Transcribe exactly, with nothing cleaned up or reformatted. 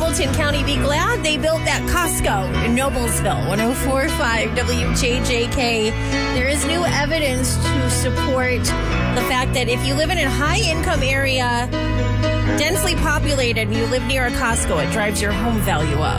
Hamilton County be glad they built that Costco in Noblesville. one oh four point five W J J K. There is new evidence to support the fact that if you live in a high-income area, densely populated, and you live near a Costco, it drives your home value up.